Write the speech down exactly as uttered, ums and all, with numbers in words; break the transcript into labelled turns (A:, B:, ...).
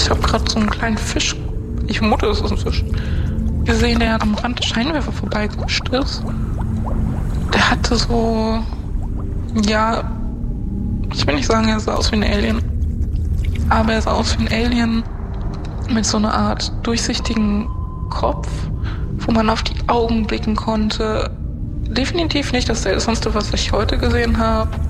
A: Ich habe gerade so einen kleinen Fisch, ich vermute, es ist ein Fisch, gesehen, der am Rand des Scheinwerfer vorbeigehuscht ist. Der hatte so, ja, ich will nicht sagen, er sah aus wie ein Alien, aber er sah aus wie ein Alien mit so einer Art durchsichtigen Kopf, wo man auf die Augen blicken konnte. Definitiv nicht das Seltsamste, was ich heute gesehen habe.